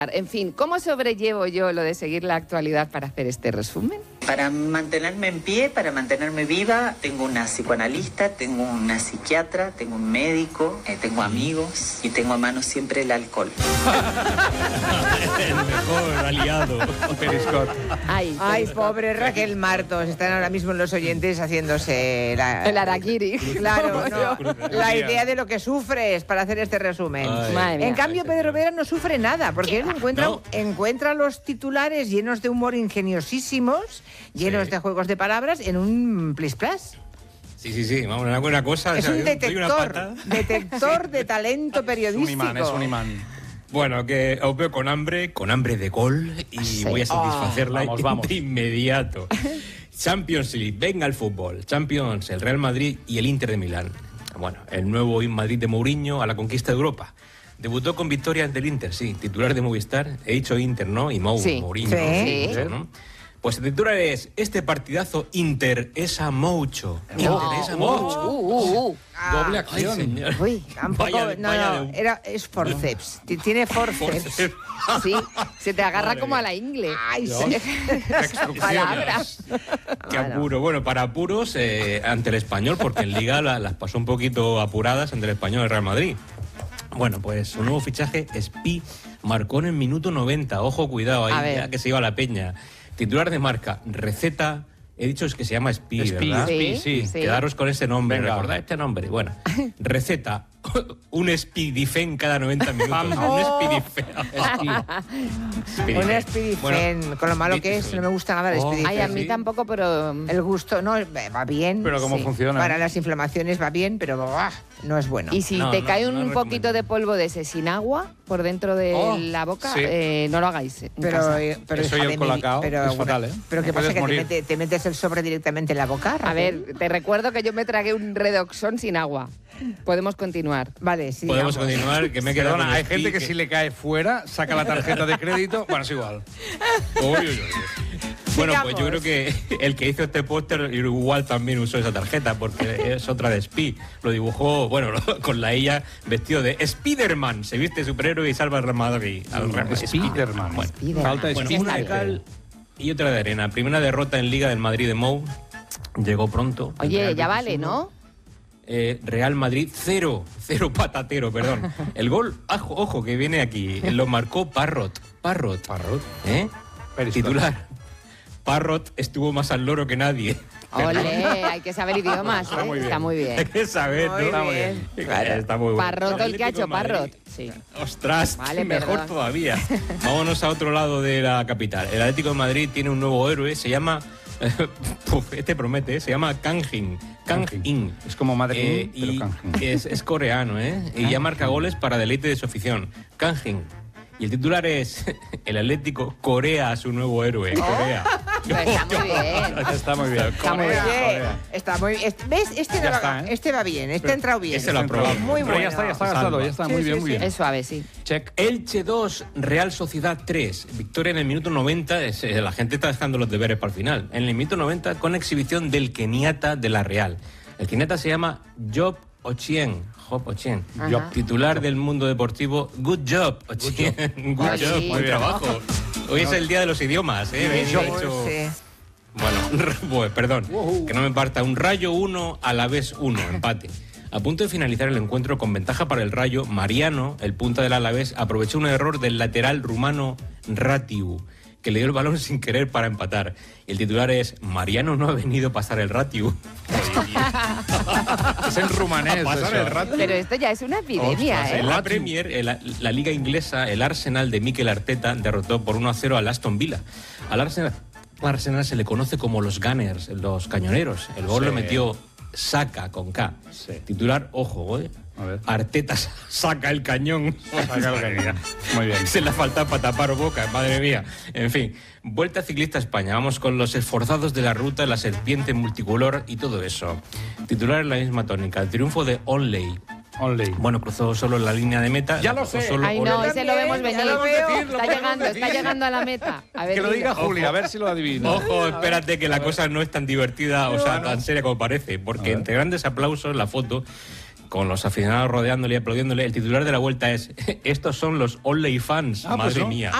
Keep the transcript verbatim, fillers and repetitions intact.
En fin, ¿cómo sobrellevo yo lo de seguir la actualidad para hacer este resumen? Para mantenerme en pie, para mantenerme viva, tengo una psicoanalista, tengo una psiquiatra, tengo un médico, eh, tengo amigos y tengo a mano siempre el alcohol. El mejor aliado. Periscot. Ay, Ay pobre Raquel Martos. Están ahora mismo los oyentes haciéndose la... El harakiri. Claro, no, la idea de lo que sufres para hacer este resumen. Ay, en cambio, Pedro Vera no sufre nada, porque él encuentra, no. encuentra los titulares llenos de humor ingeniosísimos, llenos sí. de juegos de palabras, en un plis plas. Sí, sí, sí, vamos, una buena cosa. Es o sea, un detector, detector de talento periodístico. Es un imán, es un imán. Bueno, que os veo con hambre, con hambre de gol, y sí. voy a satisfacerla oh, vamos, vamos. de inmediato. Champions League, venga el fútbol. Champions, el Real Madrid y el Inter de Milán. Bueno, el nuevo Madrid de Mourinho a la conquista de Europa. Debutó con victoria ante el Inter, sí, titular de Movistar. He dicho Inter, ¿no? Y Mou, sí. Mourinho. Sí. ¿no? ¿no? Pues el titular es: este partidazo Inter es a mucho. No. Inter es a mucho. Uh, uh, uh. Ah, doble acción. Ay, señor. Uy, tampoco, vaya, no, vaya no, de... era, es forceps. No. Tiene forceps. forceps. Sí, se te agarra Madre como a la ingle. Ay, Dios. sí. Palabras. Qué apuro. Bueno, para apuros eh, ante el Español, porque en Liga la, las pasó un poquito apuradas ante el Español del Real Madrid. Bueno, pues su nuevo fichaje, Spi, marcó en el minuto noventa. Ojo, cuidado, ahí ya que se iba la peña. Titular de Marca, receta. He dicho es que se llama Spi, Spi, ¿verdad? Spi, sí. sí. Quedaros con ese nombre, Venga. recordad este nombre. Bueno, receta. Un Spidifen cada noventa minutos. Oh. Un Spidifen. Un Spidifen. Bueno, con lo malo que es, no me gusta nada el Oh. Spidifen. Ay, a mí ¿sí? tampoco, pero... El gusto, no, va bien. Pero cómo sí. funciona. Para las inflamaciones va bien, pero bah, no es bueno. Y si No, te no, cae no un recomiendo. poquito de polvo de ese sin agua por dentro de Oh, la boca, sí. eh, no lo hagáis en Pero, casa. eh, pero Eso y hija el de colacao mil- pero, es fatal, ¿eh? Pero ¿qué Puedes pasa? ¿Que te, morir. mete- te metes el sobre directamente en la boca? A Raquel? ver, te recuerdo que yo me tragué un redoxón sin agua. Podemos continuar. Vale, sí. Podemos digamos. continuar, que me he quedado Perdona, con hay Spi, gente que, que si le cae fuera, saca la tarjeta de crédito. Bueno, es igual. Uy, uy, uy. Bueno, pues yo creo que el que hizo este póster igual también usó esa tarjeta, porque es otra de Spi. Lo dibujó, bueno, con la ella vestido de Spiderman. Se viste superhéroe y salva al Real Madrid. Al Real Madrid. Spiderman. Bueno, Spiderman. Falta de bueno, Spiderman. una de cal y otra de arena. Primera derrota en Liga del Madrid de Mou. Llegó pronto. Oye, Real ya Betis vale, uno. ¿no? Eh, Real Madrid cero, cero patatero, perdón. El gol, ojo, ojo, que viene aquí, lo marcó Parrot. Parrot. Parrot. ¿Eh? Periscot. Titular. Parrot estuvo más al loro que nadie. Ole, hay que saber idiomas, ¿eh? Está muy bien. Está muy Hay bien. que saber, ¿no? Muy Está bien. muy bien. Claro. Está muy bueno. Parrot el que ha hecho Atlético de Madrid. Parrot. Sí. Ostras, Vale, mejor perdón. todavía. Vámonos a otro lado de la capital. El Atlético de Madrid tiene un nuevo héroe, se llama... Puf, este promete, se llama Kang In. Kang In. Es como Madrid, Eh, pero y Kang-in. es, es coreano, ¿eh? Y ya marca goles para deleite de su afición. Kang In. Y el titular es: el Atlético Corea a su nuevo héroe. Corea. Pero está muy bien. Está muy bien. Está muy Oye, bien. está muy bien. ¿Ves? Este, Ya no va, está, ¿eh? este va bien, este Pero ha entrado bien. ese lo ha probado. Muy Pero bueno. ya está, ya está gastado, ya está. Sí, Muy sí, bien, muy sí. bien. Es suave, sí. Check. Elche dos, Real Sociedad tres. Victoria en el minuto noventa. Es, eh, la gente está dejando los deberes para el final. En el minuto noventa, con exhibición del keniata de la Real. El keniata se llama Job Ochien. Job Ochien. Ajá. Titular del Mundo Deportivo. Good job, Ochien. Good Ah, job. sí. Buen trabajo. Hoy es el día de los idiomas, ¿eh? Habéis Sí, hecho- sí. Bueno, pues, perdón, que no me parta. Un Rayo uno, a la vez uno, empate. A punto de finalizar el encuentro con ventaja para el Rayo, Mariano, el punta del Alavés, aprovechó un error del lateral rumano Ratiu, que le dio el balón sin querer para empatar. Y el titular es: Mariano no ha venido a pasar el Ratiu. Es en rumanés. Pasar eso. el rato. Pero esto ya es una epidemia, En ¿eh? la Premier, en la, la Liga Inglesa, el Arsenal de Mikel Arteta derrotó por uno a cero al Aston Villa. Al Arsenal, al Arsenal se le conoce como los Gunners, los cañoneros. El gol Sí. lo metió Saka con K. Sí. Titular, ojo, ¿eh? A ver. Arteta saca el cañón. Saca el cañón. Muy bien. Se le falta para tapar boca, madre mía. En fin, Vuelta Ciclista a España. Vamos con los esforzados de la ruta, la serpiente multicolor y todo eso. Titular en la misma tónica. El triunfo de Onley. Only. Bueno, cruzó solo la línea de meta. Ya lo cruzó sé. Solo Ay, por- no, ese lo vemos Ya venir. lo veo. Está llegando, está llegando a la meta. A ver, Que lo dilo. diga Julia, a ver si lo adivina. Ojo, espérate que la cosa no es tan divertida, o sea, tan seria como parece, porque A ver. entre grandes aplausos la foto con los aficionados rodeándole y aplaudiéndole. El titular de la Vuelta es: estos son los Only fans, Ah, pues madre no. mía.